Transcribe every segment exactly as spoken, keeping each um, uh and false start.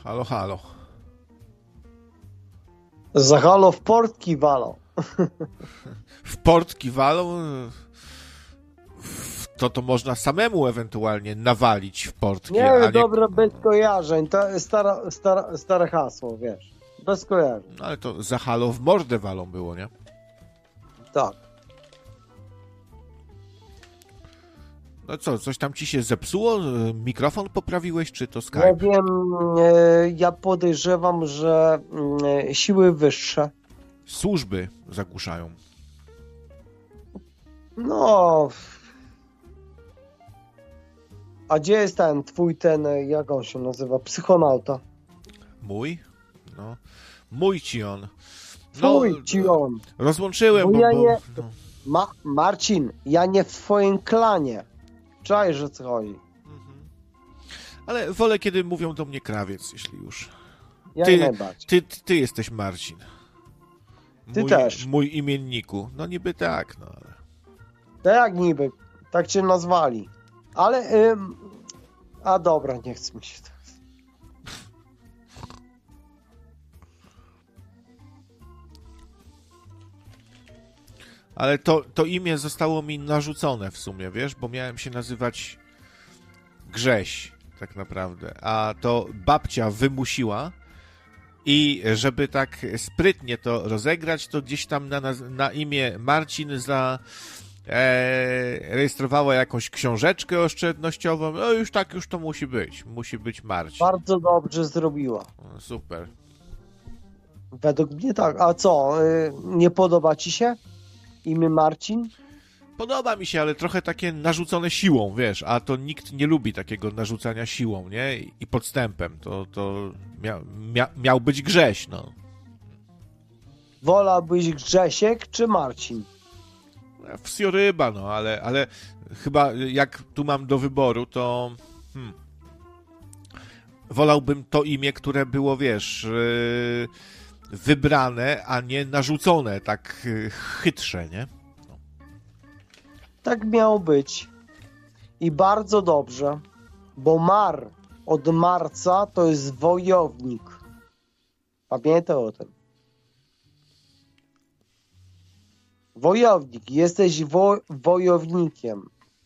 Halo, halo. Za halo w portki walą. W portki walą? To to można samemu ewentualnie nawalić w portki. Nie, a nie... dobra, bez kojarzeń. To jest stara, stara, stare hasło, wiesz. Bez kojarzeń. No ale to za halo w mordę walą było, nie? Tak. No co, coś tam ci się zepsuło? Mikrofon poprawiłeś, czy to Ja Skype? wiem, e, ja podejrzewam, że e, siły wyższe. Służby zagłuszają. No. A gdzie jest ten twój, ten, jak on się nazywa? Psychonauta. Mój? No. Mój ci on. Twój ci on. Rozłączyłem, Bo bo... ja bo nie... no. Ma... Marcin, ja nie w twoim klanie. Czajesz, o co chodzi. Ale wolę, kiedy mówią do mnie krawiec, jeśli już. Jak Ty, najbardziej. ty, ty, ty jesteś Marcin. Ty mój, też. Mój imienniku. No niby tak, no ale... Tak jak niby. Tak cię nazwali. Ale... Ym... A dobra, nie chcę mi się tak. Ale to, to imię zostało mi narzucone w sumie, wiesz, bo miałem się nazywać Grześ, tak naprawdę. A to babcia wymusiła i żeby tak sprytnie to rozegrać, to gdzieś tam na, na imię Marcin za... E, rejestrowała jakąś książeczkę oszczędnościową. No już tak, już to musi być. Musi być Marcin. Bardzo dobrze zrobiła. No, super. Według mnie tak. A co? Y, nie podoba ci się imię Marcin? Podoba mi się, ale trochę takie narzucone siłą, wiesz, a to nikt nie lubi takiego narzucania siłą, nie? I podstępem. To, to mia, mia, miał być Grześ, no. Wolałbyś Grzesiek czy Marcin? Wsioryba, no, ale, ale chyba jak tu mam do wyboru, to hmm, wolałbym to imię, które było, wiesz, yy, wybrane, a nie narzucone, tak yy, chytrze, nie? No. Tak miało być. I bardzo dobrze, bo Mar od marca to jest wojownik. Pamiętaj o tym. Wojownik. Jesteś wo wojownikiem.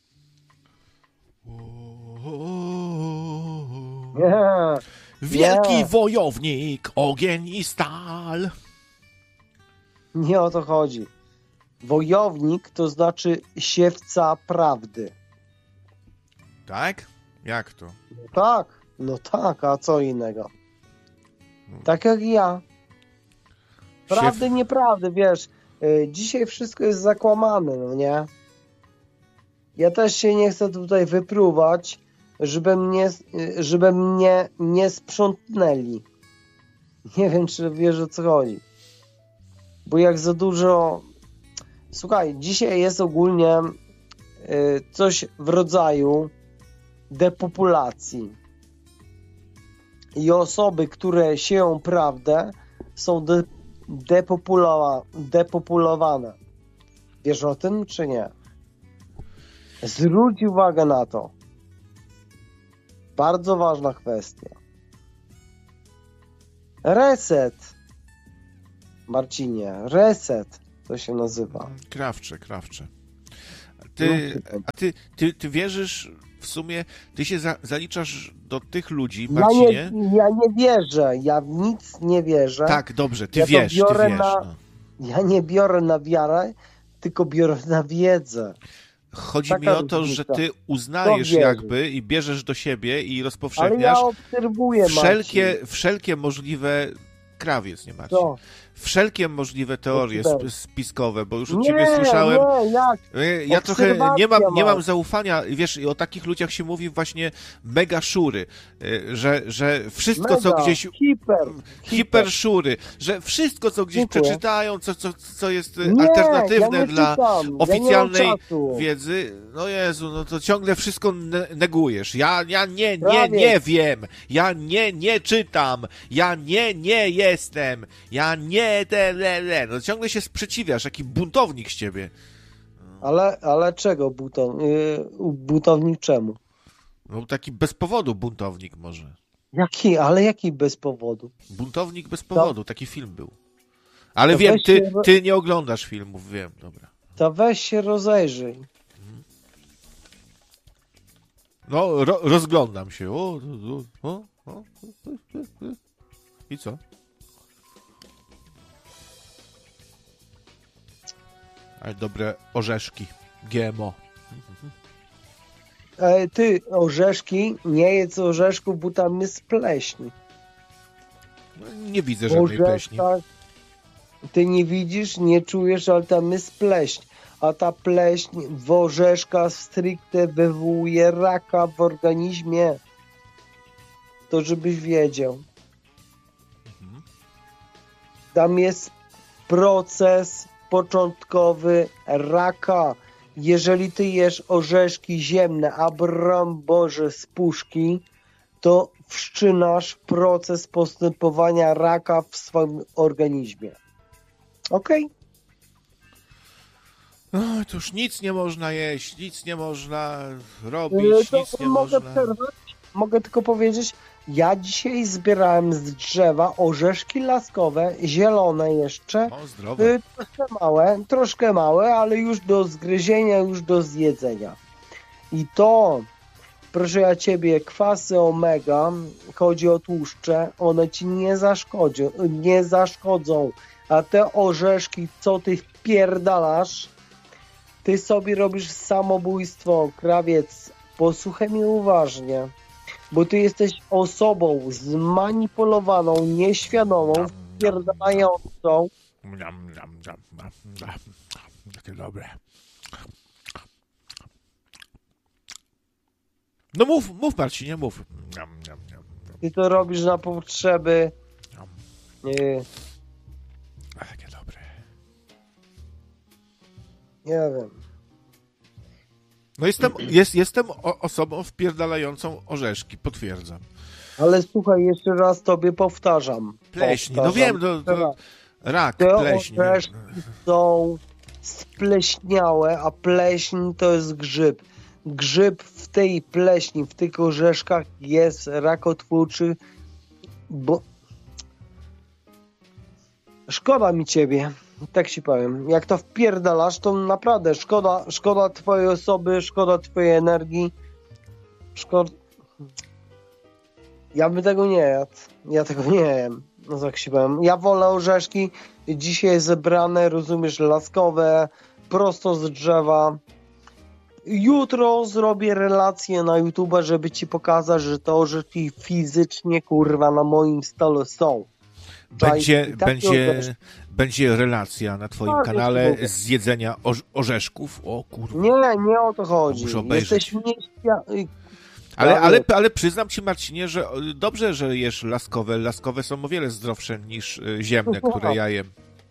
Nie. Wielki Nie. wojownik, ogień i stal. Nie o to chodzi. Wojownik to znaczy siewca prawdy. Tak? Jak to? No tak, no tak, a co innego? Tak jak ja. Prawdy, Siew... nieprawdy, wiesz. Y, dzisiaj wszystko jest zakłamane, no nie? Ja też się nie chcę tutaj wypruwać, żeby mnie, y, żeby mnie nie sprzątnęli. Nie wiem, czy wiesz, o co chodzi. Bo jak za dużo... Słuchaj, dzisiaj jest ogólnie y, coś w rodzaju depopulacji. I osoby, które sieją prawdę, są de depopulowa depopulowane. Wiesz o tym, czy nie? Zwróć uwagę na to. Bardzo ważna kwestia. Reset. Marcinie, reset to się nazywa. Krawcze, krawcze. Ty, a ty, ty, ty wierzysz w sumie, ty się za, zaliczasz do tych ludzi, Marcinie? Ja nie, ja nie wierzę, ja w nic nie wierzę. Tak, dobrze, ty ja to wiesz, ty biorę wiesz. Na, no. Ja nie biorę na wiarę, tylko biorę na wiedzę. Chodzi Taka mi o to, różnica. że ty uznajesz wierzy. jakby i bierzesz do siebie i Ale rozpowszechniasz ja obserwuję, wszelkie, Marcin. wszelkie możliwe... Krawiec, nie Marcin. Co? Wszelkie możliwe teorie To sp spiskowe, bo już od Nie, ciebie słyszałem. nie, jak? Ja trochę nie mam, nie mam masz. zaufania, wiesz, i o takich ludziach się mówi właśnie mega szury, że, że wszystko, Mega, co gdzieś... hiper, Hiper szury, że wszystko, co gdzieś Dziękuję. przeczytają, co, co, co jest Nie, alternatywne ja nie dla czytam, oficjalnej ja nie mam czasu. wiedzy, no Jezu, no to ciągle wszystko ne negujesz. Ja, ja nie, nie, Prawie. nie wiem, ja nie, nie czytam, ja nie, nie jestem, ja nie, te, le, le. No ciągle się sprzeciwiasz, jaki buntownik z ciebie. Ale, ale czego butow, yy, buntownik czemu? No taki bez powodu buntownik może. Jaki, ale jaki bez powodu? Buntownik bez powodu, taki film był. Ale To wiem, weź ty, się ro- ty nie oglądasz filmów, wiem, dobra. To weź się rozejrzyj. No, ro, rozglądam się. O, o, o, o. I co? Ale dobre orzeszki. G M O. E, ty, orzeszki, nie jedz orzeszków, bo tam jest pleśń. No, nie widzę W żadnej pleśni. orzeszkach ty nie widzisz, nie czujesz, ale tam jest pleśń. A ta pleśń w orzeszkach stricte wywołuje raka w organizmie. To żebyś wiedział. Mhm. Tam jest proces początkowy raka. Jeżeli ty jesz orzeszki ziemne, a broń Boże z puszki, to wszczynasz proces postępowania raka w swoim organizmie. Okej? No, to już nic nie można jeść, nic nie można Okay? robić, To nic nie mogę można... przerwać? Mogę tylko powiedzieć, ja dzisiaj zbierałem z drzewa orzeszki laskowe, zielone jeszcze, O, zdrowe. y, troszkę małe, troszkę małe, ale już do zgryzienia, już do zjedzenia. I to, proszę ja ciebie, kwasy omega, chodzi o tłuszcze, one ci nie zaszkodzą, nie zaszkodzą, a te orzeszki, co ty wpierdalasz, ty sobie robisz samobójstwo, krawiec. Posłuchaj mnie uważnie, bo ty jesteś osobą zmanipulowaną, nieświadomą, wpierdalającą. Miam, miam, miam, miam, miam. Takie dobre. No mów, mów Marcinie, mów. Miam, miam, miam, miam. Ty to robisz na potrzeby. Miam. Nie, A, takie dobre. nie wiem. No jestem, jest, jestem o, osobą wpierdalającą orzeszki, potwierdzam. Ale słuchaj, jeszcze raz tobie powtarzam. Pleśni, no Powtarzam. wiem, to, to rak, Te pleśni. orzeszki są spleśniałe, a pleśń to jest grzyb. Grzyb w tej pleśni, w tych orzeszkach jest rakotwórczy, bo szkoda mi ciebie, tak ci powiem. Jak to wpierdalasz, to naprawdę szkoda, szkoda twojej osoby, szkoda twojej energii, szkoda... Ja bym tego nie jadł. Ja tego nie jem. No tak się powiem. Ja wolę orzeszki dzisiaj zebrane, rozumiesz, laskowe, prosto z drzewa. Jutro zrobię relację na YouTube, żeby ci pokazać, że te orzeszki fizycznie, kurwa, na moim stole są. Będzie, I tak będzie, orzeszki. będzie relacja na twoim Tak, kanale mówię. z jedzenia orz- orzeszków. O kurwa. Nie, nie o to chodzi. Muszę obejrzeć. Jesteś nieświa... Ale, ale, ale przyznam ci, Marcinie, że dobrze, że jesz laskowe. Laskowe są o wiele zdrowsze niż y, ziemne, które ja jem.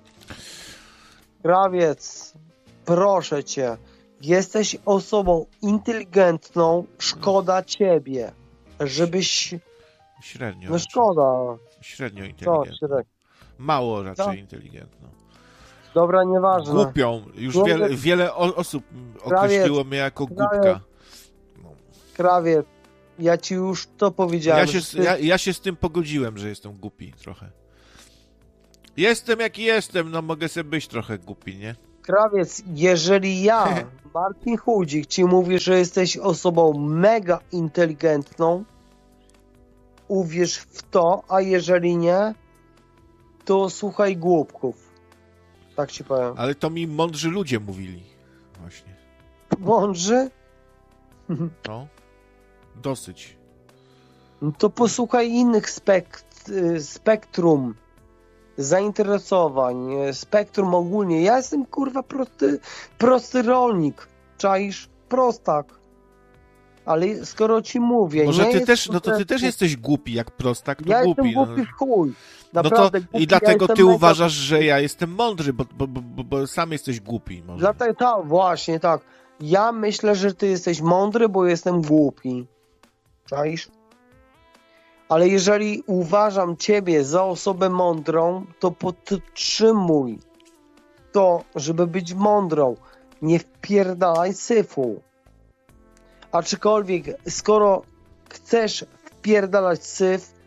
Krawiec, proszę cię, jesteś osobą inteligentną, szkoda ciebie, żebyś... Średnio. No raczej. szkoda. Średnio Co, inteligentną. średnio. Mało raczej Co? inteligentną. Dobra, nieważne. Głupią. Już Nie, wiele, nie. wiele o- osób Krawiec, określiło mnie jako krawiec. głupka. No. Krawiec, ja ci już to powiedziałem. Ja się, że ty... ja, ja się z tym pogodziłem, że jestem głupi trochę. Jestem jaki jestem, no mogę sobie być trochę głupi, nie? Krawiec, jeżeli ja, Marcin Chudzik, ci mówię, że jesteś osobą mega inteligentną, uwierz w to, a jeżeli nie, to słuchaj głupków. Tak ci powiem. Ale to mi mądrzy ludzie mówili. Właśnie. Mądrzy? No. Dosyć. No to posłuchaj innych spekt, spektrum zainteresowań, spektrum ogólnie. Ja jestem kurwa prosty, prosty rolnik, czaisz? Prostak. Ale skoro ci mówię... Może nie ty jest też, no to ty prosty- też jesteś głupi jak prostak, to Ja głupi. jestem głupi no. w chuj. No to Naprawdę głupi, i dlatego ja ty jestem mega- uważasz, że ja jestem mądry, bo, bo, bo, bo, bo sam jesteś głupi. Może. Dlatego tak, właśnie tak. Ja myślę, że ty jesteś mądry, bo jestem głupi. Czaisz? Ale jeżeli uważam ciebie za osobę mądrą, to podtrzymuj to, żeby być mądrą. Nie wpierdalaj syfu. Aczkolwiek, skoro chcesz wpierdalać syf,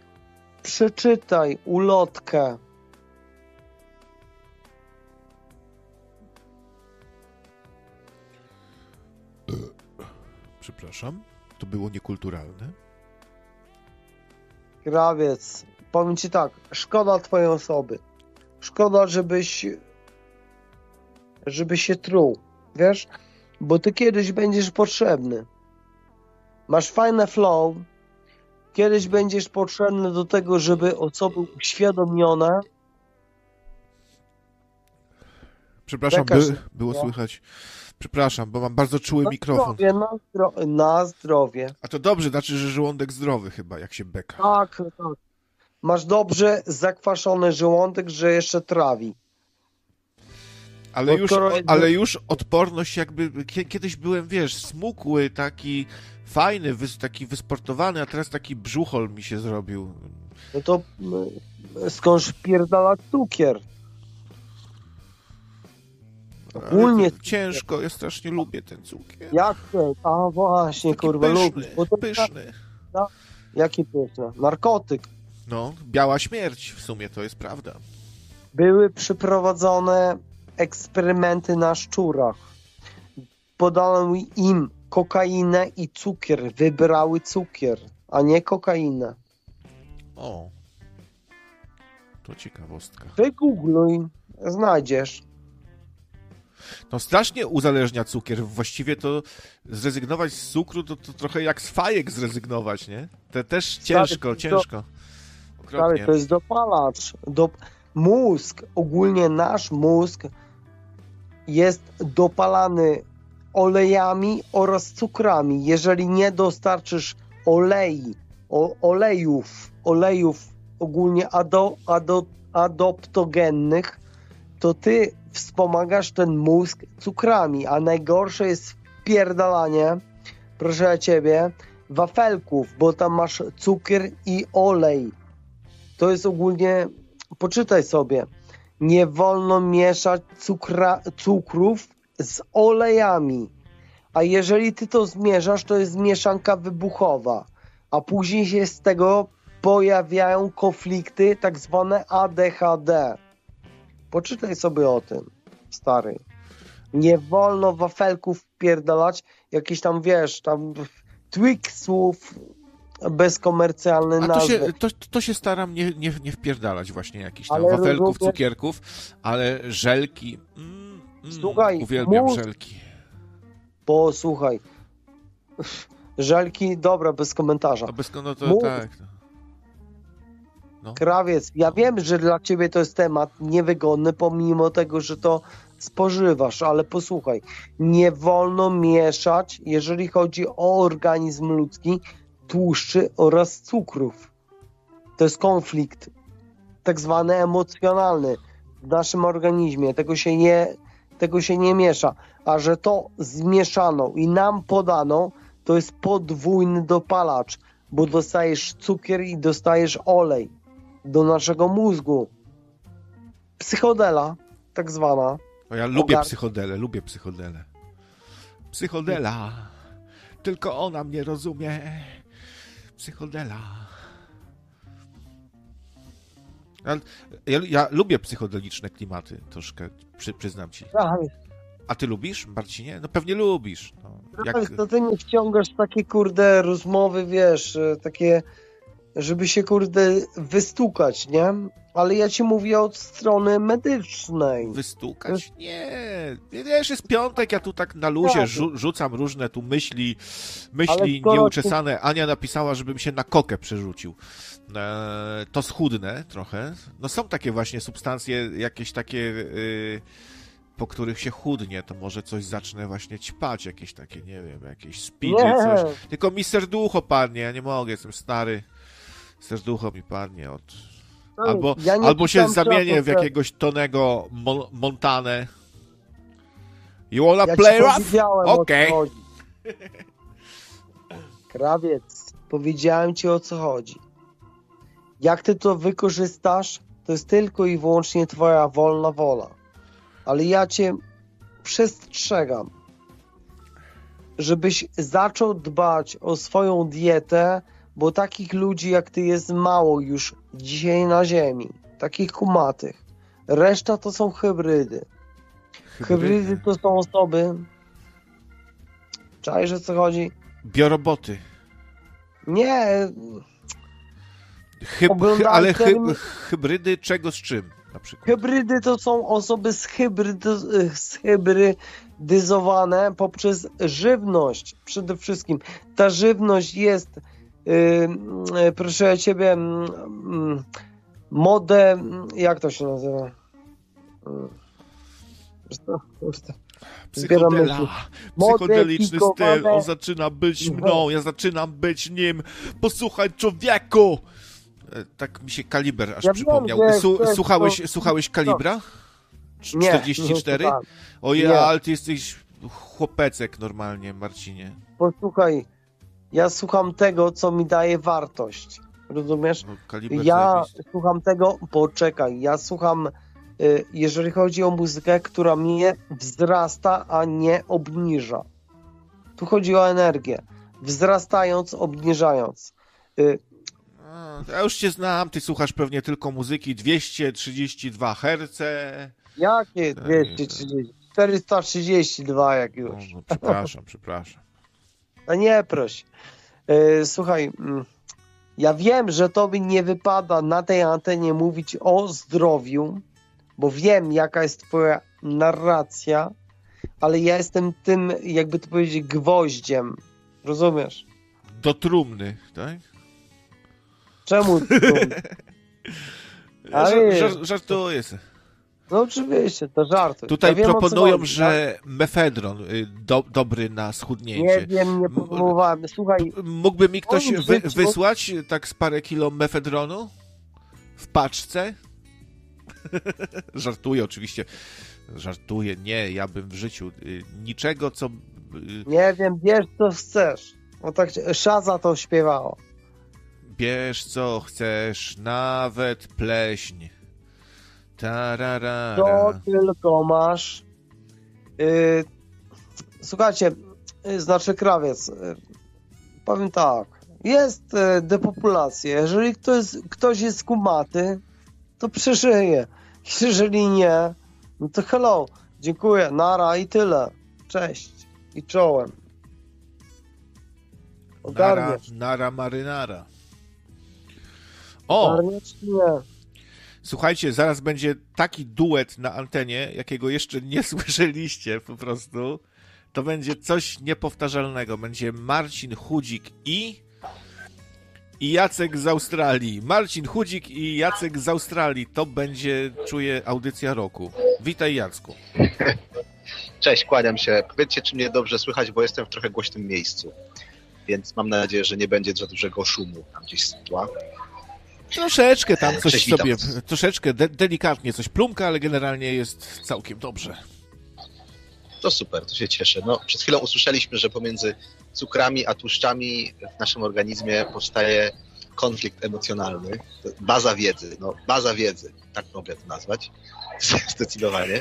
przeczytaj ulotkę. Przepraszam, to było niekulturalne. Krawiec, powiem ci tak, szkoda twojej osoby. Szkoda, żebyś żeby się truł, wiesz? Bo ty kiedyś będziesz potrzebny. Masz fajne flow, kiedyś będziesz potrzebny do tego, żeby osoby uświadomione. Przepraszam, Lekarz, by, było no. słychać. Przepraszam, bo mam bardzo czuły Na mikrofon. zdrowie, na, zdro- na zdrowie. A to dobrze, znaczy, że żołądek zdrowy chyba, jak się beka. Tak, tak. Masz dobrze zakwaszony żołądek, że jeszcze trawi. Ale Bo już, skoro- ale już odporność jakby, kie- kiedyś byłem, wiesz, smukły, taki fajny, wys, taki wysportowany, a teraz taki brzuchol mi się zrobił. No to y, skądś pierdala cukier? Ogólnie Ale to ciężko, ja strasznie lubię ten cukier. jak to? A właśnie, Taki kurwa, pyszny, lubisz. Bo to pyszny. Jaki pyszny? Narkotyk. No, biała śmierć w sumie, to jest prawda. Były przeprowadzone eksperymenty na szczurach. Podano im kokainę i cukier. Wybrały cukier, a nie kokainę. O, to ciekawostka. Wygoogluj, znajdziesz. No strasznie uzależnia cukier. Właściwie to zrezygnować z cukru to, to trochę jak z fajek zrezygnować, nie? To też ciężko, to- ciężko. Stary, Okropnie. to jest dopalacz. Do... Mózg, ogólnie nasz mózg jest dopalany olejami oraz cukrami. Jeżeli nie dostarczysz olei, o, olejów, olejów ogólnie ado, ado, adoptogennych, to ty wspomagasz ten mózg cukrami, a najgorsze jest wpierdalanie, proszę ciebie, wafelków, bo tam masz cukier i olej. To jest ogólnie, poczytaj sobie, nie wolno mieszać cukra, cukrów z olejami, a jeżeli ty to zmierzasz, to jest mieszanka wybuchowa, a później się z tego pojawiają konflikty, tak zwane A D H D. Poczytaj sobie o tym, stary. Nie wolno wafelków wpierdalać, jakieś tam, wiesz, tam Twixów, bezkomercjalne A to nazwy. się, to, to się staram nie, nie, nie wpierdalać właśnie jakichś tam Ale wafelków, rozumiem- cukierków, ale żelki, mm, mm, Słuchaj, uwielbiam mózg- żelki. Posłuchaj. Żelki, dobra, bez komentarza. A bez no to Mózg- tak. No. Krawiec, ja wiem, że dla ciebie to jest temat niewygodny, pomimo tego, że to spożywasz, ale posłuchaj, nie wolno mieszać, jeżeli chodzi o organizm ludzki, tłuszczy oraz cukrów. To jest konflikt, tak zwany emocjonalny w naszym organizmie. Tego się nie, tego się nie miesza. A że to zmieszano i nam podano, to jest podwójny dopalacz, bo dostajesz cukier i dostajesz olej do naszego mózgu. Psychodela, tak zwana. No ja lubię Ogar- psychodele, lubię psychodele. Psychodela. Tylko ona mnie rozumie. Psychodela. Ja, ja, ja lubię psychodeliczne klimaty, troszkę, przy, przyznam ci. A ty lubisz, Marcinie? No pewnie lubisz. No, jak... To ty nie wciągasz w takie, kurde, rozmowy, wiesz, e, takie, żeby się, kurde, wystukać, nie? Ale ja ci mówię od strony medycznej. Wystukać? Nie. Wiesz, jest piątek, ja tu tak na luzie Tak. rzu- rzucam różne tu myśli, Ale myśli skoro nieuczesane. Ania napisała, żebym się na kokę przerzucił. E, to schudnę trochę. No są takie właśnie substancje, jakieś takie, y, po których się chudnie, to może coś zacznę właśnie ćpać, jakieś takie, nie wiem, jakieś speedy, Nie. coś. Tylko mi serducho padnie, ja nie mogę, jestem stary. Serducho mi padnie od... Albo, Ja nie albo się czytam zamienię w czasu, jakiegoś Tonego Mon- Montanę. You wanna Ja play ci rough? powiedziałem, Okej. o co chodzi. Krawiec, powiedziałem ci, o co chodzi. Jak ty to wykorzystasz, to jest tylko i wyłącznie twoja wolna wola. Ale ja cię przestrzegam, żebyś zaczął dbać o swoją dietę, bo takich ludzi jak ty jest mało już dzisiaj na ziemi, takich kumatych. Reszta to są hybrydy. Hybrydy, hybrydy to są osoby, czaisz, o co chodzi? Bioroboty. Nie. Hyb, hy, ale hyb, hybrydy czego z czym? Na przykład? Hybrydy to są osoby zhybrydyzowane poprzez żywność przede wszystkim. Ta żywność jest, yy, proszę ciebie, yy, modę, jak to się nazywa? Psychodela, psychodeliczny styl, on zaczyna być mną, ja zaczynam być nim, posłuchaj człowieku! Tak mi się Kaliber aż ja przypomniał. Wiem, Su- słuchałeś, to... słuchałeś Kalibra? czterdzieści cztery? Nie, Ojej, ale ty jesteś chłopecek normalnie, Marcinie. Posłuchaj, ja słucham tego, co mi daje wartość. Rozumiesz? No, ja słucham tego, poczekaj, ja słucham, y, jeżeli chodzi o muzykę, która mnie wzrasta, a nie obniża. Tu chodzi o energię. Wzrastając, obniżając. Y, Ja już cię znam, ty słuchasz pewnie tylko muzyki dwieście trzydzieści dwa herce. Jakie dwieście trzydzieści? czterysta trzydzieści dwa jak już. No, no, przepraszam, przepraszam. No nie proś. Yy, słuchaj, ja wiem, że tobie nie wypada na tej antenie mówić o zdrowiu, bo wiem, jaka jest twoja narracja, ale ja jestem tym, jakby to powiedzieć, gwoździem. Rozumiesz? Do trumny, tak? Czemu trumny? Ale... Żar- żartuję sobie. No oczywiście, to żart. Tutaj ja wiem, proponują, że tak? mefedron do, dobry na schudnięcie. Nie wiem, nie próbowałem. Słuchaj. Mógłby mi ktoś wy, życiu... wysłać tak z parę kilo mefedronu? W paczce? Żartuję oczywiście. Żartuję. Nie, ja bym w życiu niczego, co... Nie wiem, bierz co chcesz. O tak Szaza to śpiewało. Bierz co chcesz, nawet pleśń. Tararara. To tylko masz. Yy, słuchajcie, yy, znaczy krawiec. Yy, powiem tak. Jest yy, depopulacja. Jeżeli ktoś, ktoś jest kumaty, to przeżyje. Jeżeli nie, no to hello. Dziękuję. Nara i tyle. Cześć. I czołem. Ogarniesz. Nara, nara marynara. O! Ogarniesz, nie. Słuchajcie, zaraz będzie taki duet na antenie, jakiego jeszcze nie słyszeliście po prostu. To będzie coś niepowtarzalnego. Będzie Marcin Chudzik i... i Jacek z Australii. Marcin Chudzik i Jacek z Australii. To będzie, czuję, audycja roku. Witaj, Jacku. Cześć, kłaniam się. Powiedzcie, czy mnie dobrze słychać, bo jestem w trochę głośnym miejscu. Więc mam nadzieję, że nie będzie za dużego szumu tam gdzieś z tła. Troszeczkę tam coś Cześć, sobie, troszeczkę de- delikatnie coś plumka, ale generalnie jest całkiem dobrze. To super, to się cieszę. No, przed chwilą usłyszeliśmy, że pomiędzy cukrami a tłuszczami w naszym organizmie powstaje konflikt emocjonalny. Baza wiedzy, no baza wiedzy, tak mogę to nazwać, zdecydowanie.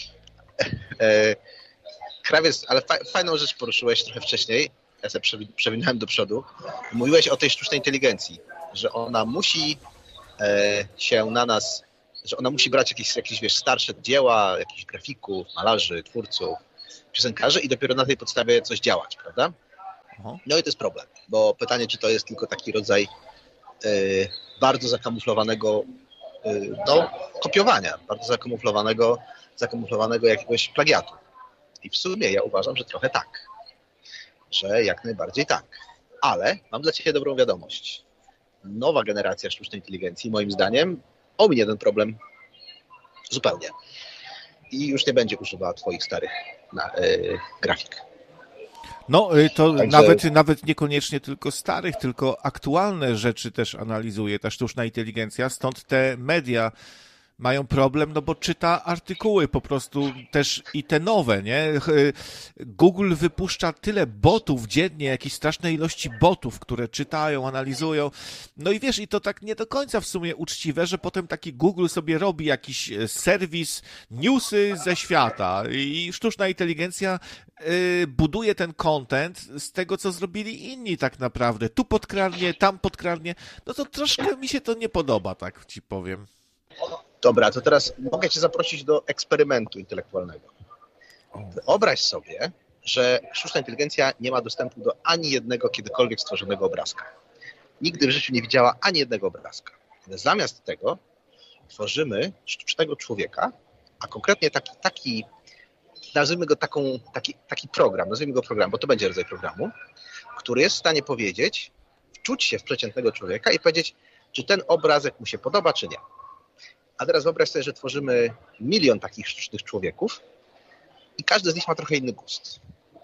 Krawiec, ale fa- fajną rzecz poruszyłeś trochę wcześniej, ja sobie przewinąłem do przodu. Mówiłeś o tej sztucznej inteligencji, że ona musi e, się na nas, że ona musi brać jakieś, jakieś wiesz, starsze dzieła, jakichś grafików, malarzy, twórców, piosenkarzy i dopiero na tej podstawie coś działać, prawda? Aha. No i to jest problem, bo pytanie, czy to jest tylko taki rodzaj e, bardzo zakamuflowanego e, no, kopiowania, bardzo zakamuflowanego, zakamuflowanego jakiegoś plagiatu. I w sumie ja uważam, że trochę tak, że jak najbardziej tak. Ale mam dla Ciebie dobrą wiadomość. Nowa generacja sztucznej inteligencji, moim zdaniem, ominie ten problem zupełnie. I już nie będzie używała Twoich starych na, yy, grafik. No, to Także... nawet, nawet niekoniecznie tylko starych, tylko aktualne rzeczy też analizuje ta sztuczna inteligencja, stąd te media mają problem, no bo czyta artykuły po prostu też i te nowe, nie? Google wypuszcza tyle botów dziennie, jakieś straszne ilości botów, które czytają, analizują. No i wiesz, i to tak nie do końca w sumie uczciwe, że potem taki Google sobie robi jakiś serwis newsy ze świata i sztuczna inteligencja y, buduje ten content z tego, co zrobili inni tak naprawdę. Tu podkradnie, tam podkradnie. No to troszkę mi się to nie podoba, tak ci powiem. Dobra, to teraz mogę cię zaprosić do eksperymentu intelektualnego. Wyobraź sobie, że sztuczna inteligencja nie ma dostępu do ani jednego kiedykolwiek stworzonego obrazka. Nigdy w życiu nie widziała ani jednego obrazka. Ale zamiast tego tworzymy sztucznego człowieka, a konkretnie taki, taki nazwijmy go taką, taki, taki program, nazwijmy go program, bo to będzie rodzaj programu, który jest w stanie powiedzieć, wczuć się w przeciętnego człowieka i powiedzieć, czy ten obrazek mu się podoba, czy nie. A teraz wyobraź sobie, że tworzymy milion takich sztucznych człowieków i każdy z nich ma trochę inny gust.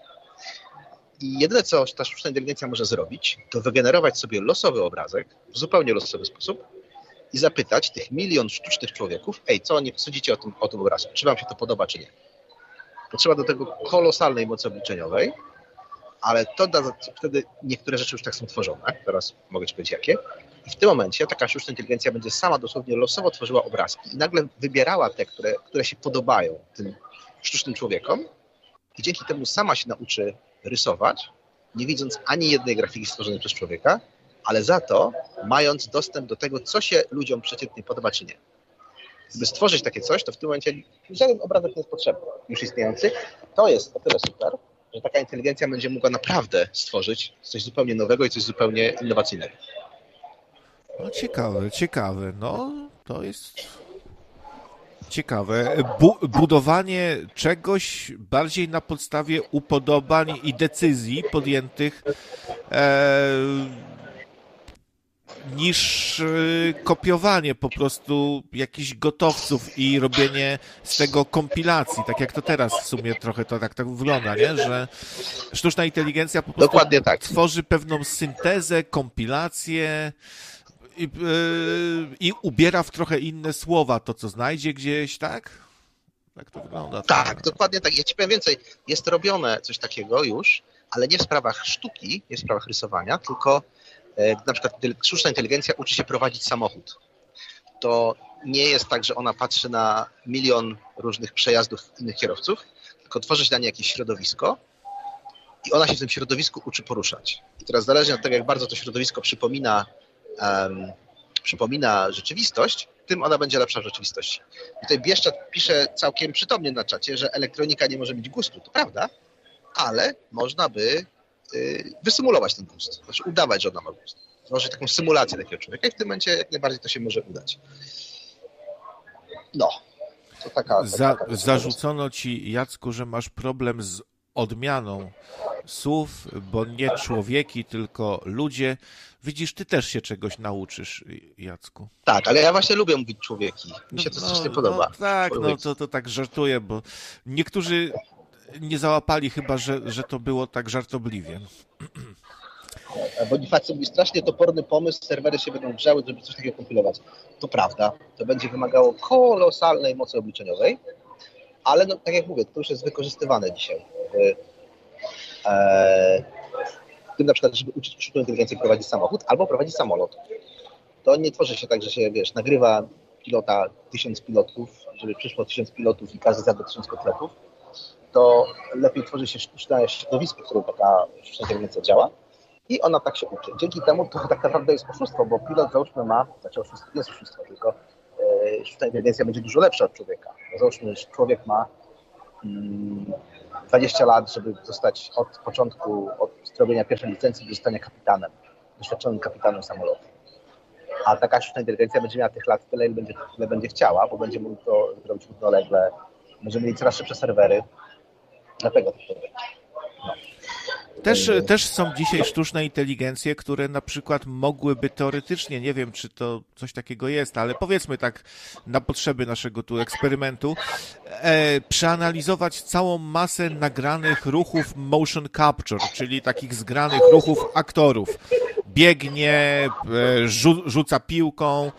I jedyne, co ta sztuczna inteligencja może zrobić, to wygenerować sobie losowy obrazek w zupełnie losowy sposób i zapytać tych milion sztucznych człowieków, ej, co oni sądzicie o tym, o tym obrazku, czy wam się to podoba, czy nie. Potrzeba do tego kolosalnej mocy obliczeniowej, ale to da, wtedy niektóre rzeczy już tak są tworzone, teraz mogę ci powiedzieć jakie, i w tym momencie taka sztuczna inteligencja będzie sama dosłownie losowo tworzyła obrazki i nagle wybierała te, które, które się podobają tym sztucznym człowiekom i dzięki temu sama się nauczy rysować, nie widząc ani jednej grafiki stworzonej przez człowieka, ale za to mając dostęp do tego, co się ludziom przeciętnie podoba, czy nie. Gdyby stworzyć takie coś, to w tym momencie żaden obrazek nie jest potrzebny, już istniejący. To jest o tyle super, że taka inteligencja będzie mogła naprawdę stworzyć coś zupełnie nowego i coś zupełnie innowacyjnego. No ciekawe, ciekawe. No, to jest ciekawe. Bu- budowanie czegoś bardziej na podstawie upodobań i decyzji podjętych e, niż e, kopiowanie po prostu jakichś gotowców i robienie z tego kompilacji, tak jak to teraz w sumie trochę to tak, tak wygląda, nie? Że sztuczna inteligencja po prostu Dokładnie tak. tworzy pewną syntezę, kompilację, I, yy, i ubiera w trochę inne słowa to, co znajdzie gdzieś, tak? Tak to wygląda. Tak, dokładnie tak. Ja ci powiem więcej. Jest robione coś takiego już, ale nie w sprawach sztuki, nie w sprawach rysowania, tylko e, na przykład sztuczna inteligencja uczy się prowadzić samochód. To nie jest tak, że ona patrzy na milion różnych przejazdów innych kierowców, tylko tworzy się dla niej jakieś środowisko i ona się w tym środowisku uczy poruszać. I teraz zależnie od tego, jak bardzo to środowisko przypomina Um, przypomina rzeczywistość, tym ona będzie lepsza w rzeczywistości. Tutaj Bieszczad pisze całkiem przytomnie na czacie, że elektronika nie może mieć gustu. To prawda, ale można by y, wysymulować ten gust. Znaczy udawać, że ona ma gust. Tworzyć taką symulację takiego człowieka i w tym momencie jak najbardziej to się może udać. No. To taka, Za, taka zarzucono ci, Jacku, że masz problem z odmianą słów, bo nie człowieki, tylko ludzie. Widzisz, ty też się czegoś nauczysz, Jacku. Tak, ale ja właśnie lubię mówić człowieki. Mi się to no, strasznie podoba. No, tak, człowieki. no to, to tak żartuję, bo niektórzy nie załapali chyba, że, że to było tak żartobliwie. Bonifacy mówi, strasznie toporny pomysł, serwery się będą grzały, żeby coś takiego kompilować. To prawda, to będzie wymagało kolosalnej mocy obliczeniowej, ale no, tak jak mówię, to już jest wykorzystywane dzisiaj. E, w tym na przykład, żeby uczyć sztuczną inteligencję prowadzić samochód albo prowadzić samolot. To nie tworzy się tak, że się, wiesz, nagrywa pilota tysiąc pilotów, żeby przyszło tysiąc pilotów i każdy zjadł tysiąc kotletów. To lepiej tworzy się sztuczne środowisko, w którym taka sztuczna inteligencja działa i ona tak się uczy. Dzięki temu to tak naprawdę jest oszustwo, bo pilot załóżmy ma, znaczy oszustwo, nie jest oszustwo, tylko e, sztuczna inteligencja będzie dużo lepsza od człowieka. Bo załóżmy, że człowiek ma mm, dwadzieścia lat, żeby zostać od początku, od zrobienia pierwszej licencji do zostania kapitanem, doświadczonym kapitanem samolotu. A taka sztuczna inteligencja będzie miała tych lat tyle, ile będzie, ile będzie chciała, bo będzie mógł to zrobić równolegle, będziemy mieli coraz szybsze serwery, dlatego to będzie. No. Też, też są dzisiaj sztuczne inteligencje, które na przykład mogłyby teoretycznie, nie wiem, czy to coś takiego jest, ale powiedzmy tak na potrzeby naszego tu eksperymentu, e, przeanalizować całą masę nagranych ruchów motion capture, czyli takich zgranych ruchów aktorów. Biegnie, e, rzu, rzuca piłką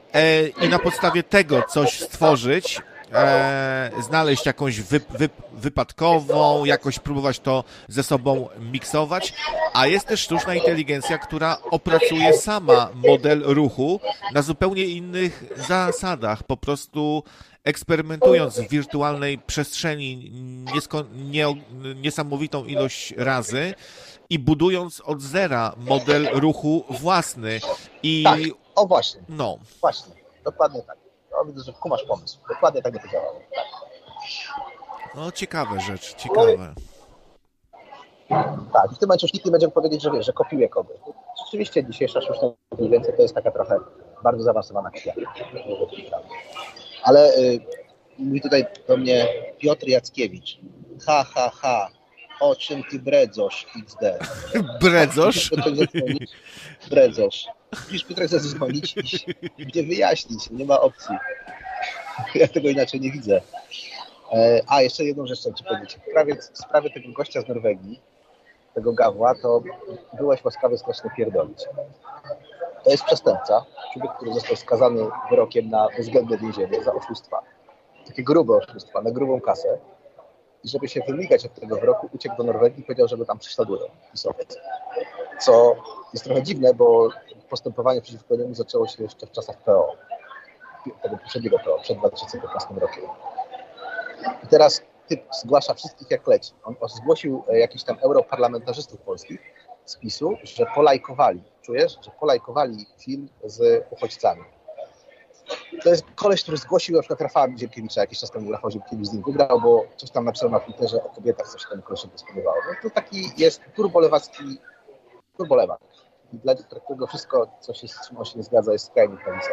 e, i na podstawie tego coś stworzyć, e, znaleźć jakąś wy, wy, wypadkową, jakoś próbować to ze sobą miksować, a jest też sztuczna inteligencja, która opracuje sama model ruchu na zupełnie innych zasadach, po prostu eksperymentując w wirtualnej przestrzeni niesko, nie, niesamowitą ilość razy i budując od zera model ruchu własny. I Tak, o właśnie, no. właśnie, dokładnie tak. No, widzę, że kumasz pomysł. Dokładnie tak by to działało. Tak. No, ciekawe rzecz, ciekawe. Tak, i w tym momencie już nikt nie będzie mógł powiedzieć, że wiesz, że kopiuje kogoś. Rzeczywiście dzisiejsza sztuczna inteligencja to jest taka trochę bardzo zaawansowana kwiatka. Ale y, mówi tutaj do mnie Piotr Jackiewicz. Ha, ha, ha. O czym ty bredzosz, iks de? Bredzosz? Bredzosz. Musisz Piotrek zadzwonić i gdzie wyjaśnić. Nie ma opcji. Ja tego inaczej nie widzę. A, jeszcze jedną rzecz chcę ci powiedzieć. W sprawie, w sprawie tego gościa z Norwegii, tego Gawła, to byłeś łaskawy strasznie pierdolić. To jest przestępca, człowiek, który został skazany wyrokiem na bezwzględne więzienie za oszustwa. Takie grube oszustwa, na grubą kasę. I żeby się wymigać od tego wyroku, uciekł do Norwegii i powiedział, że go tam prześladują. Co jest trochę dziwne, bo postępowanie przeciwko niemu zaczęło się jeszcze w czasach P O. Tego poprzedniego P O, przed dwa tysiące piętnastym rokiem. I teraz typ zgłasza wszystkich jak leci. On zgłosił jakichś tam europarlamentarzystów polskich z PiSu, że polajkowali, czujesz, że polajkowali film z uchodźcami. To jest koleś, który zgłosił na przykład Rafała Ziemkiewicza, jakiś czas temu Rafał Ziemkiewicz z nim wygrał, bo coś tam napisał na Twitterze o kobietach, coś temu kolesiem spodobało. No to taki jest turbolewacki, turbolewak. I dla którego wszystko, co się, z czym on się nie zgadza, jest skrajnie prawicowe.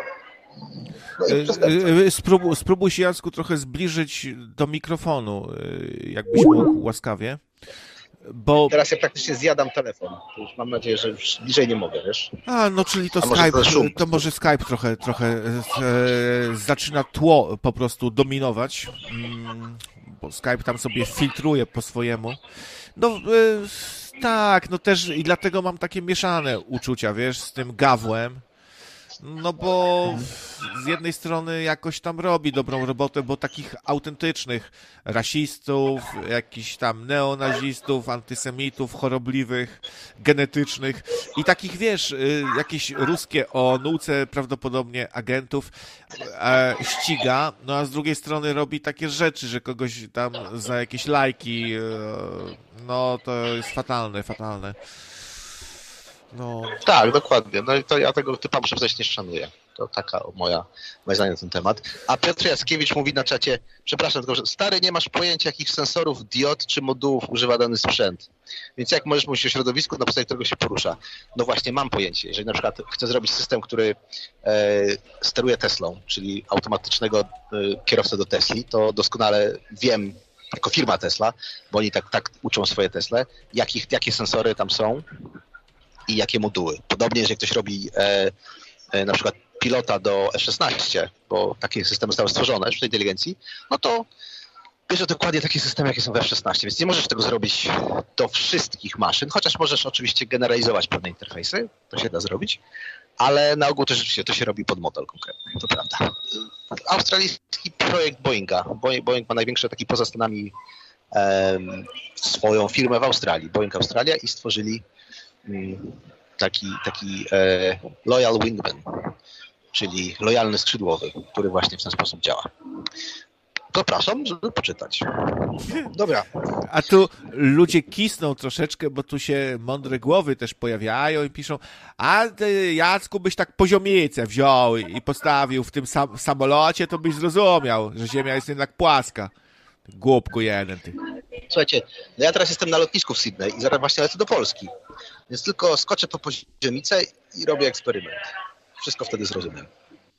No spróbuj, spróbuj się, Jacku, trochę zbliżyć do mikrofonu, jakbyś mógł łaskawie. Bo... Teraz ja praktycznie zjadam telefon. To już mam nadzieję, że już bliżej nie mogę, wiesz? A, no czyli to A Skype, to, to może Skype trochę, trochę e, zaczyna tło po prostu dominować, mm, bo Skype tam sobie filtruje po swojemu. No e, tak, no też i dlatego mam takie mieszane uczucia, wiesz, z tym Gawłem. No bo z jednej strony jakoś tam robi dobrą robotę, bo takich autentycznych rasistów, jakichś tam neonazistów, antysemitów, chorobliwych, genetycznych i takich, wiesz, jakieś ruskie o nauce prawdopodobnie agentów e, ściga, no a z drugiej strony robi takie rzeczy, że kogoś tam za jakieś lajki, e, no to jest fatalne, fatalne. No. Tak, dokładnie. No i to ja tego typa muszę powiedzieć nie szanuję. To taka moja, moje zdanie na ten temat. A Piotr Jackiewicz mówi na czacie, przepraszam, tylko że stary, nie masz pojęcia, jakich sensorów, diod czy modułów używa dany sprzęt. Więc jak możesz mówić o środowisku, na podstawie którego się porusza? No właśnie, mam pojęcie. Jeżeli na przykład chcę zrobić system, który e, steruje Teslą, czyli automatycznego e, kierowcę do Tesli, to doskonale wiem, jako firma Tesla, bo oni tak, tak uczą swoje Tesle, jakich, jakie sensory tam są i jakie moduły. Podobnie, jeżeli ktoś robi e, e, na przykład pilota do F szesnaście, bo takie systemy zostały stworzone w sztucznej inteligencji, no to bierze dokładnie takie systemy, jakie są w F szesnaście, więc nie możesz tego zrobić do wszystkich maszyn, chociaż możesz oczywiście generalizować pewne interfejsy, to się da zrobić, ale na ogół to rzeczywiście to się robi pod model konkretny, to prawda. Australijski projekt Boeinga. Boeing ma największy taki poza Stanami e, swoją firmę w Australii, Boeing Australia, i stworzyli taki, taki e, loyal wingman, czyli lojalny skrzydłowy, który właśnie w ten sposób działa. Zapraszam, żeby poczytać. Dobra. A tu ludzie kisną troszeczkę, bo tu się mądre głowy też pojawiają i piszą, a ty, Jacku, byś tak poziomicę wziął i postawił w tym sam samolocie, to byś zrozumiał, że Ziemia jest jednak płaska. Głupku jeden, ty. Słuchajcie, no ja teraz jestem na lotnisku w Sydney i zaraz właśnie lecę do Polski. Więc tylko skoczę po poziomicę i robię eksperyment. Wszystko wtedy zrozumiem.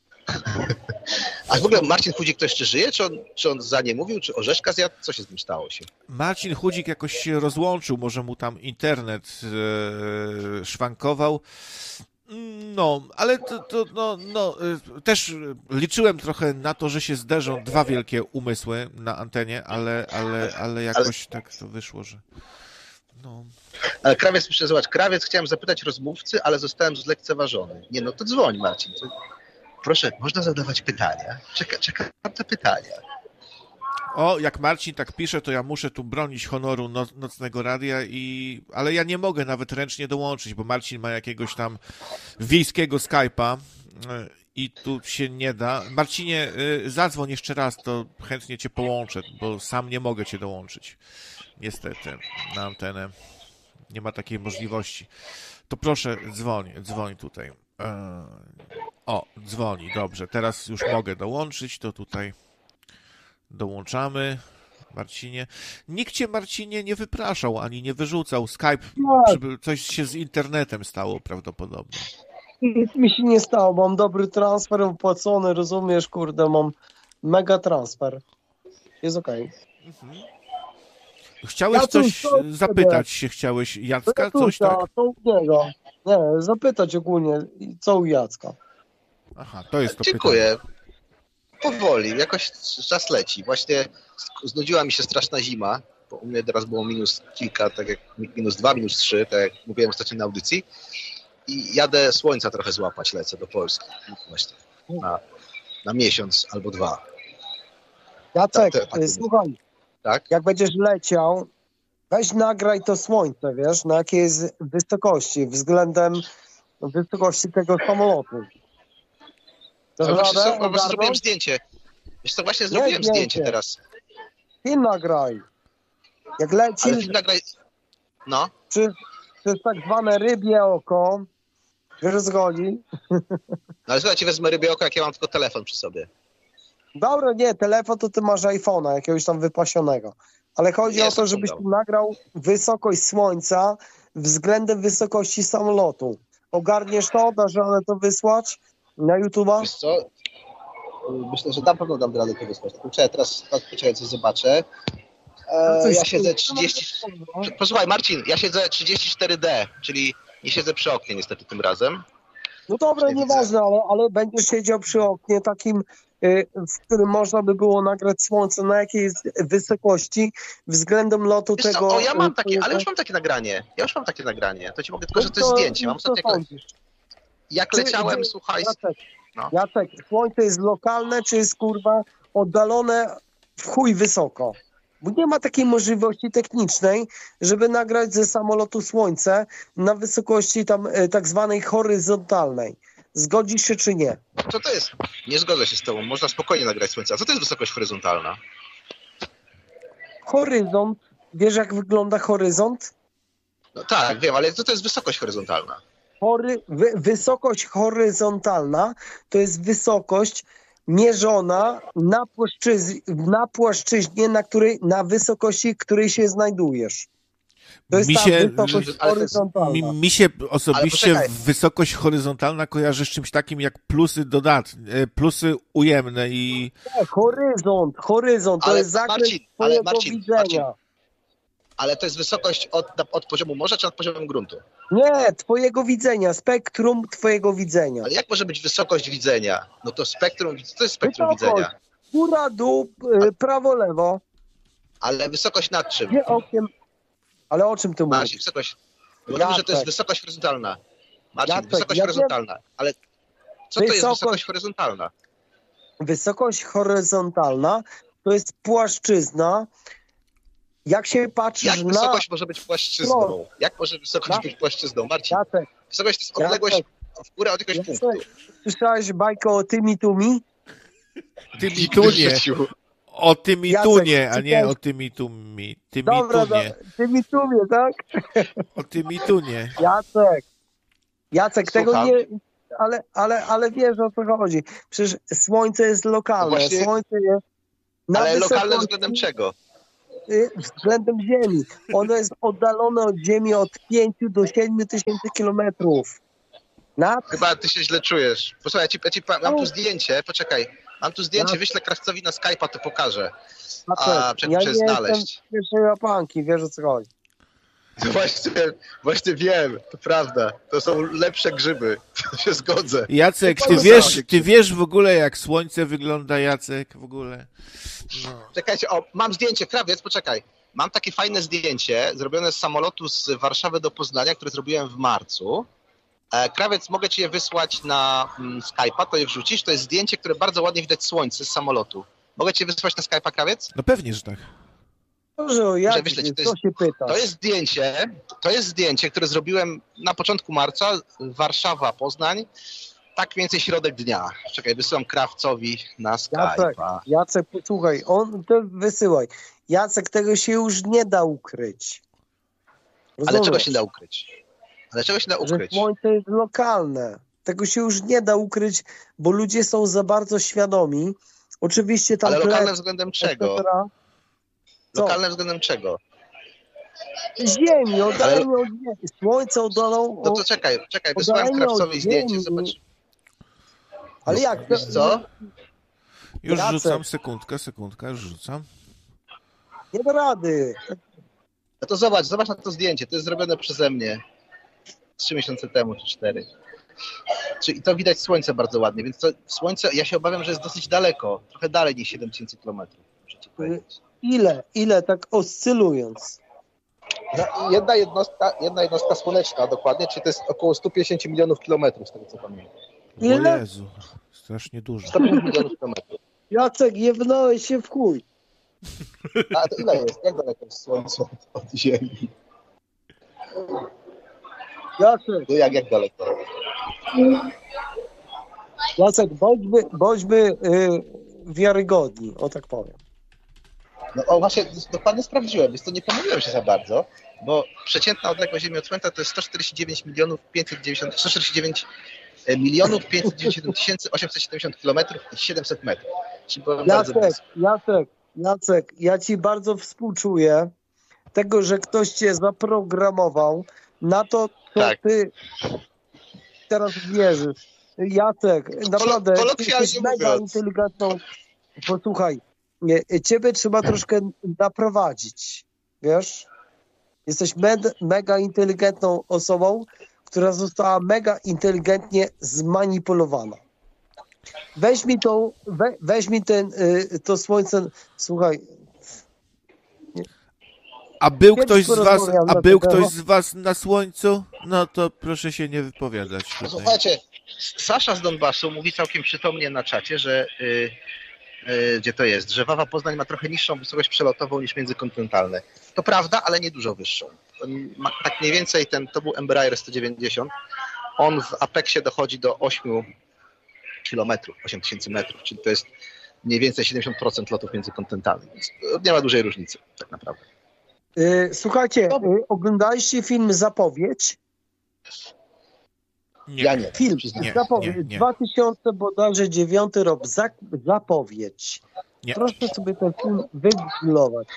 A w ogóle Marcin Chudzik to jeszcze żyje? Czy on, czy on za nie mówił? Czy orzeszka zjadł? Co się z nim stało się? Marcin Chudzik jakoś się rozłączył. Może mu tam internet e, szwankował. No, ale to, to no, no, też liczyłem trochę na to, że się zderzą dwa wielkie umysły na antenie, ale, ale, ale jakoś ale... tak to wyszło, że no. Ale Krawiec, muszę zobacz, Krawiec chciałem zapytać rozmówcy, ale zostałem zlekceważony. Nie, no to dzwoń, Marcin. To proszę, można zadawać pytania? Czeka, czekam na pytania. O, jak Marcin tak pisze, to ja muszę tu bronić honoru no, nocnego radia, i ale ja nie mogę nawet ręcznie dołączyć, bo Marcin ma jakiegoś tam wiejskiego Skype'a i tu się nie da. Marcinie, zadzwoń jeszcze raz, to chętnie cię połączę, bo sam nie mogę cię dołączyć. Niestety, na antenę nie ma takiej możliwości. To proszę, dzwoń, dzwoń tutaj. O, dzwoni, dobrze, teraz już mogę dołączyć, to tutaj dołączamy. Marcinie. Nikt cię, Marcinie, nie wypraszał, ani nie wyrzucał. Skype, żeby coś się z internetem stało prawdopodobnie. Nic mi się nie stało, mam dobry transfer opłacony, rozumiesz, kurde, mam mega transfer. Jest okej. Mhm. Chciałeś Ja coś tu, to, zapytać się, chciałeś Jacka, to coś tak? Co u niego? Nie, zapytać ogólnie, co u Jacka. Aha, to jest to Dziękuję. Powoli, jakoś czas leci. Właśnie znudziła mi się straszna zima, bo u mnie teraz było minus kilka, tak jak minus dwa, minus trzy, tak jak mówiłem ostatnio na audycji. I jadę słońca trochę złapać, lecę do Polski. Właśnie na, na miesiąc albo dwa. Jacek, Tak, tak, tak. słuchaj, Tak? jak będziesz leciał, weź nagraj to słońce, wiesz, na jakiej jest wysokości względem wysokości tego samolotu. No, właśnie, radę co, właśnie zrobiłem ogarnąć? zdjęcie. Wiesz co, właśnie zrobiłem zdjęcie. zdjęcie teraz. Film nagraj. Jak Ale lecisz film nagraj... No. przez, przez tak zwane rybie oko, wiesz o co chodzi? No ale słuchajcie, wezmę rybie oko, jak ja mam tylko telefon przy sobie. Dobra, nie, telefon to ty masz iPhone'a, jakiegoś tam wypasionego. Ale chodzi Nie, o to, żebyś tu nagrał wysokość słońca względem wysokości samolotu. Ogarniesz to, dasz radę to wysłać na YouTube'a? Wiesz co? Myślę, że na pewno dam radę to wysłać. Tylko ja teraz poczekaj, coś zobaczę. E, ja siedzę trzydzieści... Posłuchaj, Marcin, ja siedzę trzydzieści cztery D, czyli nie siedzę przy oknie niestety tym razem. No dobra, nieważne, ale, ale będziesz siedział przy oknie takim, y, w którym można by było nagrać słońce, na jakiej jest wysokości względem lotu Wiesz tego... co, o ja mam y, takie, ale już mam takie nagranie. Ja już mam takie nagranie. To ci mogę, tylko że to jest to- zdjęcie. Mam co ostatnio, sądzisz? jak Czy- leciałem, czy- słuchaj... Jacek, No. Jacek, słońce jest lokalne, czy jest kurwa oddalone w chuj wysoko? Bo nie ma takiej możliwości technicznej, żeby nagrać ze samolotu słońce na wysokości tam e, tak zwanej horyzontalnej. Zgodzisz się czy nie? Co to jest? Nie zgodzę się z tobą. Można spokojnie nagrać słońce. A co to jest wysokość horyzontalna? Horyzont, wiesz jak wygląda horyzont? No tak, wiem, ale co to jest wysokość horyzontalna? Hory, wy, wysokość horyzontalna to jest wysokość mierzona na, płaszczyz, na płaszczyźnie, na, której, na wysokości, której się znajdujesz. To jest Mi ta się- wysokość ale to jest- horyzontalna. Mi, mi się osobiście poczekaj. wysokość horyzontalna kojarzy z czymś takim jak plusy dodatnie, plusy ujemne i... Nie, horyzont, horyzont, to Ale jest zakres Marcin, ale twojego Marcin, widzenia. Marcin. Ale to jest wysokość od, od poziomu morza czy od poziomu gruntu? Nie, twojego widzenia, spektrum twojego widzenia. Ale jak może być wysokość widzenia? No to spektrum, co to jest spektrum Wysokość. widzenia? Góra, dół, y, prawo, lewo, Ale wysokość nad czym? gdzie okiem... Ale o czym ty mówisz? Marcin, wysokość. Bo mówię, że to Jacek. jest wysokość horyzontalna. Marcin, Jacek, wysokość ja horyzontalna. Ale co to jest Wysokość- wysokość horyzontalna? Wysokość horyzontalna to jest płaszczyzna. Jak się patrzysz Jak na... wysokość może być płaszczyzną? No. Jak może wysokość Na- być płaszczyzną? Marcin, Jacek, wysokość to jest odległość Jacek. w górę od jakiegoś punktu. Jacek, słyszałeś bajkę o Tymi Tumi? Tym i Nigdy w tunie. życiu. O tym i Jacek, tunie, a nie czytałeś- o tym i tumi. Tym Dobra, i tunie. do, Tymi Tumie, tak? O tym i tunie. Jacek, Jacek, tego Słucham. nie... Ale, ale, ale wiesz o co chodzi. Przecież słońce jest lokalne. No właśnie- Słońce jest na Ale lokalne wysokości- względem czego? y, względem Ziemi. Ono jest oddalone od Ziemi od pięciu do siedmiu tysięcy kilometrów. Na Chyba ty się źle czujesz. Posłuchaj, ja ci, ja ci, pa- mam tu zdjęcie, poczekaj. Mam tu zdjęcie, Ja- wyślę Krawcowi na Skype'a, to pokażę. Jacek, A, czekaj, ja muszę nie znaleźć. jestem z pierwszej łapanki, wiesz o co chodzi. Właśnie, właśnie wiem, to prawda. To są lepsze grzyby. To się zgodzę. Jacek, ty Bardzo wiesz, dobrze. ty wiesz w ogóle jak słońce wygląda, Jacek, w ogóle? No. Czekajcie, o, mam zdjęcie, krawiec, poczekaj. Mam takie fajne zdjęcie, zrobione z samolotu z Warszawy do Poznania, które zrobiłem w marcu. E, Krawiec, mogę ci je wysłać na mm, Skype'a, to je wrzucisz. To jest zdjęcie, które bardzo ładnie widać słońce z samolotu. Mogę ci je wysłać na Skype'a, Krawiec? No pewnie, że tak. Dobrze, jak wyślę ci, to co jest- się pyta? To jest zdjęcie, to jest zdjęcie, które zrobiłem na początku marca, Warszawa, Poznań, tak mniej więcej środek dnia. Czekaj, wysyłam Krawcowi na Jacek, Skype'a. Jacek, posłuchaj, on to wysyłaj. Jacek, tego się już nie da ukryć. Ale czego Rozumiesz? się da ukryć? Ale czego się da Że ukryć? słońce jest lokalne. Tego się już nie da ukryć, bo ludzie są za bardzo świadomi. Oczywiście tam Ale lokalne chleb, względem et czego? cetera. Co? Lokalne względem czego? Ziemi, oddalenie od ziemi. Słońce oddalą. No to czekaj, czekaj, wysłałem Oddalenie od Krawcowi zdjęcie, ziemi. zobacz. Ale jak? Wiesz co? Już Jacek. rzucam, sekundkę, sekundkę, już rzucam. Nie da rady. No to zobacz, zobacz na to zdjęcie, to jest zrobione przeze mnie trzy miesiące temu, czy cztery. Czyli to widać słońce bardzo ładnie, więc to słońce, ja się obawiam, że jest dosyć daleko, trochę dalej niż siedem tysięcy kilometrów, muszę ci powiedzieć. Ile? Ile tak oscylując? No, jedna, jednostka, jedna jednostka słoneczna dokładnie, czyli to jest około sto pięćdziesiąt milionów kilometrów, z tego co pamiętam. Ile? O Jezu, strasznie dużo. sto pięćdziesiąt milionów kilometrów. Jacek, jebnąłeś się w chuj. A to ile jest? Jak daleko jest słońce od, od Ziemi? Jacek, No jak, jak daleko? Jacek, bądźmy, bądźmy y, wiarygodni, o tak powiem. No o, właśnie dokładnie sprawdziłem, więc to nie pomyliłem się za bardzo, bo przeciętna odległość Ziemi od Słońca to jest sto czterdzieści dziewięć milionów pięćset dziewięćdziesiąt, sto czterdzieści dziewięć milionów pięćset dziewięćdziesiąt tysięcy osiemset siedemdziesiąt kilometrów i siedemset metrów. Czyli byłem bardzo Jacek, blisko. Jacek, Jacek, ja ci bardzo współczuję tego, że ktoś cię zaprogramował na to, co Tak. ty teraz wierzysz. Jacek, naprawdę, ty kolokwialnie jesteś mega mówiąc. inteligentną. Posłuchaj, nie, ciebie trzeba troszkę naprowadzić, wiesz? Jesteś med, mega inteligentną osobą, która została mega inteligentnie zmanipulowana. Weź mi tą, we, weź mi ten, y, to słońce, słuchaj, A był Kiedyś ktoś z was, porozmawiam a na był ten temat. ktoś z was na słońcu? No to proszę się nie wypowiadać tutaj. Słuchajcie, Sasza z Donbasu mówi całkiem przytomnie na czacie, że y, y, gdzie to jest, że Wawa Poznań ma trochę niższą wysokość przelotową niż międzykontynentalne. To prawda, ale nie dużo wyższą. On ma, tak mniej więcej ten, to był Embraer sto dziewięćdziesiąt. On w Apexie dochodzi do ośmiu kilometrów, osiem tysięcy metrów, czyli to jest mniej więcej siedemdziesiąt procent lotów międzykontynentalnych, więc nie ma dużej różnicy tak naprawdę. y, słuchajcie, y, oglądaliście film Zapowiedź? Nie. Ja nie. Film, przyznam. Nie, Zapowiedź, nie, nie. dwa tysiące bodajże dziewiąty rok, Zak Zapowiedź. Nie. Proszę sobie ten film wygooglować.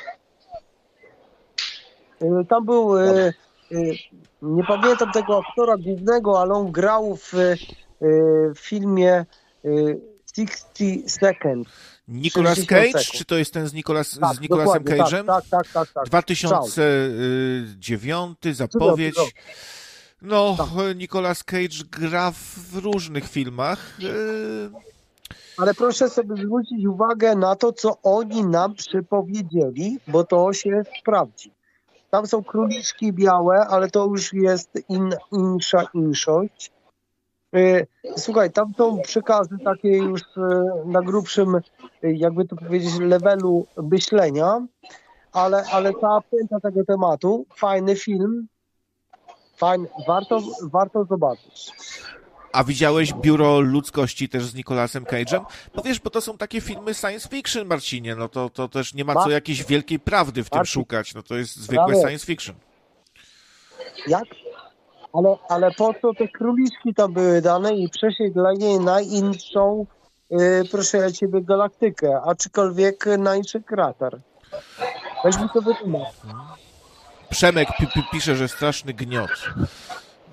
Y, Tam był, y, y, nie pamiętam tego aktora głównego, ale on grał w, y, w filmie y, sixty seconds. Nicolas sześćdziesiąt Cage? sekund. Czy to jest ten z, Nicolas, Tak, z Nicolasem dokładnie, Cage'em? Tak, tak, tak, tak, tak. dwa tysiące dziewiąty, zapowiedź. Cudowny No, Tak. Nicolas Cage gra w różnych filmach. Yy, Ale proszę sobie zwrócić uwagę na to, co oni nam przypowiedzieli, bo to się sprawdzi. Tam są króliczki białe, ale to już jest in, insza inszość. Yy, Słuchaj, tam są przekazy takie już yy, na grubszym, yy, jakby to powiedzieć, levelu myślenia, ale, ale cała pięta tego tematu, fajny film, fajny, warto, warto zobaczyć. A widziałeś Biuro Ludzkości też z Nicolasem Cage'em? No wiesz, bo to są takie filmy science fiction, Marcinie, no to, to też nie ma co Ma- jakiejś wielkiej prawdy w tym Marcin. szukać, no to jest zwykłe Brawo. science fiction. Jak? Ale, ale po co te króliczki tam były dane i przesiedlenie na inszą, yy, proszę ja ciebie, galaktykę, aczkolwiek na inszy krater. Weź mi to wytłumacz. Przemek pi- pi- pisze, że straszny gniot.